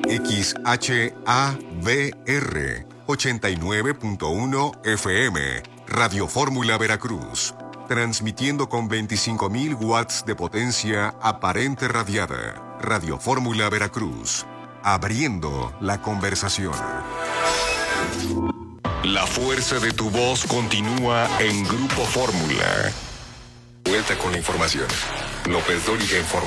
XHAVR 89.1 FM, Radio Fórmula Veracruz, transmitiendo con 25.000 watts de potencia aparente radiada. Radio Fórmula Veracruz, abriendo la conversación. La fuerza de tu voz continúa en Grupo Fórmula. Vuelta con la información. López Dóriga informa.